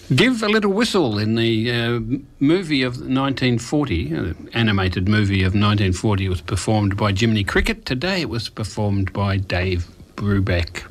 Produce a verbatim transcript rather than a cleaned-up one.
Give a Little Whistle in the uh, movie of nineteen forty, uh, animated movie of nineteen forty. It was performed by Jiminy Cricket. Today it was performed by Dave Brubeck.